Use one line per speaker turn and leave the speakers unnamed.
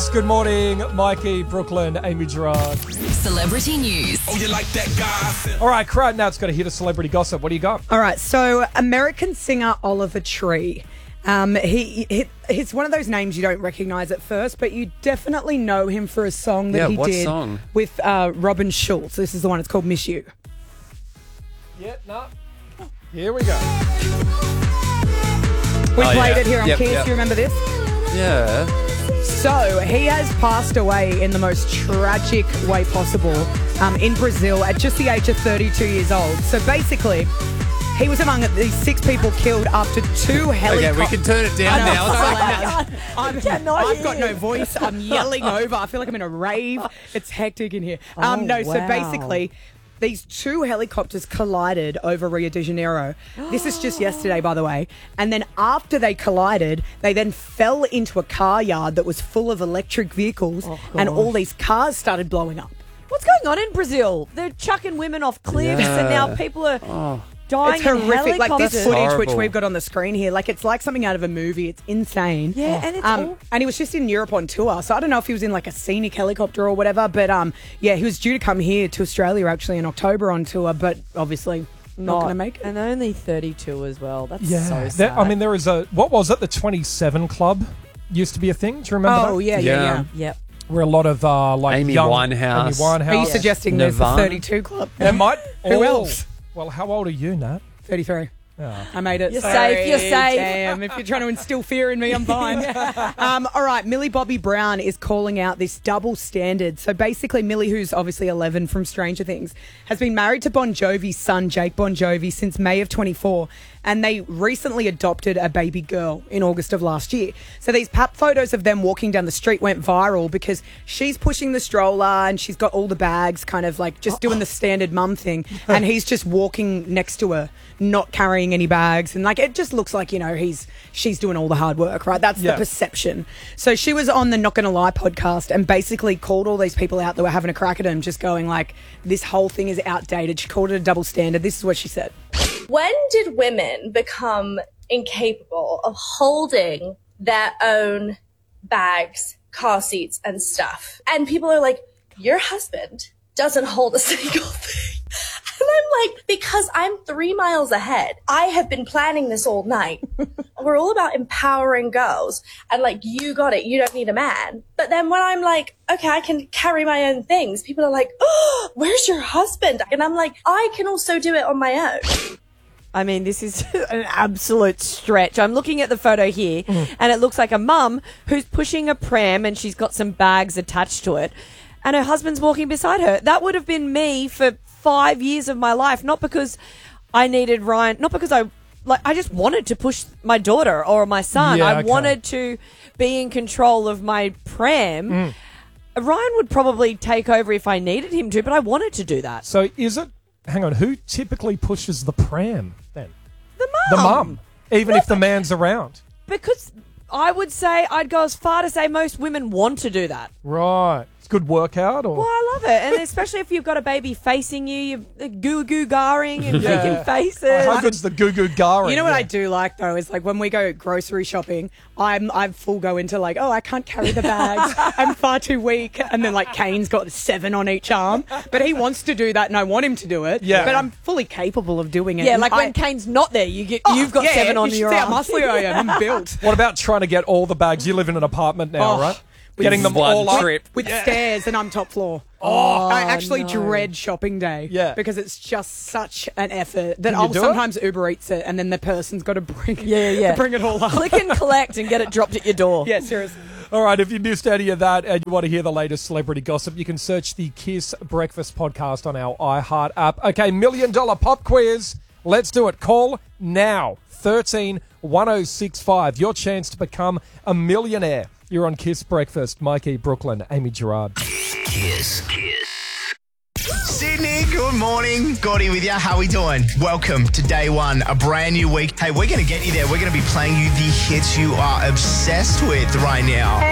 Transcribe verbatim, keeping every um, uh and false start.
Kiss. Good morning, Mikey, Brooklyn, Amy Gerard.
Celebrity news.
Oh, you like that guy?
All right, right now it's got to hit a celebrity gossip. What do you got?
All right, so American singer Oliver Tree. Um, he, he He's one of those names you don't recognise at first, but you definitely know him for a song that
Yeah,
he
what
did
song?
with uh, Robin Schulz. This is the one. It's called Miss You.
Yeah, no. Here we go.
We
Oh,
played
yeah.
it here on
Yep,
Kiss.
yep.
You remember this?
Yeah.
So he has passed away in the most tragic way possible um, in Brazil at just the age of thirty-two years old. So basically, he was among these six people killed after two helicopters.
Okay, we can turn it down now. It's like,
I'm, I've got no voice. I'm yelling over. I feel like I'm in a rave. It's hectic in here. Um,
Oh,
no, so
wow.
basically, these two helicopters collided over Rio de Janeiro. This is just yesterday, by the way. And then after they collided, they then fell into a car yard that was full of electric vehicles, and all these cars started blowing up.
What's going on in Brazil? They're chucking women off cliffs, and now people are dying
It's
in
horrific. Like this
helicopters.
footage, which
Horrible.
we've got on the screen here, like it's like something out of a movie. It's insane.
Yeah, and it's
um,
all-
and he was just in Europe on tour, so I don't know if he was in like a scenic helicopter or whatever. But um, yeah, he was due to come here to Australia actually in October on tour, but obviously not, going to make it.
And only thirty-two as well. That's so
There-
sad.
I mean, there is a, what was it? The twenty-seven Club used to be a thing. Do you remember
Oh
that?
yeah, yeah,
Yeah.
yeah.
Yep.
Where a lot of uh, like
Amy
young
Winehouse.
Amy Winehouse.
Are you suggesting there's the
Nirvana?
thirty-two club?
There might.
Who
oh,
else?
Well, how old are you, Nat?
thirty-three.
Oh.
I made it.
You're
Sorry.
safe, you're safe.
Damn, if you're trying to instill fear in me, I'm fine. um, all right, Millie Bobby Brown is calling out this double standard. So basically, Millie, who's obviously eleven from Stranger Things, has been married to Bon Jovi's son, Jake Bon Jovi, since May of twenty-four. And they recently adopted a baby girl in August of last year. So these pap photos of them walking down the street went viral because she's pushing the stroller and she's got all the bags, kind of like just doing the standard mum thing. And he's just walking next to her, not carrying any bags. And like, it just looks like, you know, he's she's doing all the hard work, right? That's
Yeah.
the perception. So she was on the Not Gonna Lie podcast and basically called all these people out that were having a crack at him, just going like, this whole thing is outdated. She called it a double standard. This is what she said.
When did women become incapable of holding their own bags, car seats, and stuff? And people are like, your husband doesn't hold a single thing. And I'm like, because I'm three miles ahead. I have been planning this all night. We're all about empowering girls. And like, you got it. You don't need a man. But then when I'm like, okay, I can carry my own things, people are like, oh, where's your husband? And I'm like, I can also do it on my own.
I mean, this is an absolute stretch. I'm looking at the photo here, and it looks like a mum who's pushing a pram, and she's got some bags attached to it, and her husband's walking beside her. That would have been me for five years of my life, not because I needed Ryan, not because I like. I just wanted to push my daughter or my son.
Yeah,
I
okay.
wanted to be in control of my pram. Ryan would probably take over if I needed him to, but I wanted to do that.
So is it, hang on, who typically pushes the pram then?
The
The
mum.
mum, even if the man's around.
Because I would say, I'd go as far to say most women want to do that.
Right. It's a good workout or?
Well, I love it. And especially if you've got a baby facing you, you're goo goo garring and
Yeah.
making faces.
My husband's the goo goo garing.
You know what
yeah.
I do like though is like when we go grocery shopping, I'm I full go into like, oh, I can't carry the bags, I'm far too weak, and then like Kane's got seven on each arm, but he wants to do that and I want him to do it.
Yeah.
But I'm fully capable of doing it.
Yeah,
And
like
I-
when Kane's not there, you get,
Oh,
you've got
yeah,
seven on
you should
your
see
arm.
how muscly I am. I'm built.
What about trying to get all the bags? You live in an apartment now,
Oh,
right? Getting them
one
all up.
trip.
With stairs and I'm top floor. Oh, I actually
no.
dread shopping day.
Yeah.
Because it's just such an effort that
Can you
I'll
do it?
sometimes Uber Eats it and then the person's got to bring
Yeah, yeah.
bring it all up.
Click and collect and get it dropped at your door.
Yeah, seriously.
All right, if you missed any of that and you want to hear the latest celebrity gossip, you can search the Kiss Breakfast podcast on our iHeart app. Okay, million dollar pop quiz. Let's do it. Call now. thirteen one oh six five. Your chance to become a millionaire. You're on Kiss Breakfast. Mikey, Brooklyn, Amy Gerard.
Kiss. Kiss.
Sydney, good morning. Gordy with you. How we doing? Welcome to day one, a brand new week. Hey, we're going to get you there. We're going to be playing you the hits you are obsessed with right now.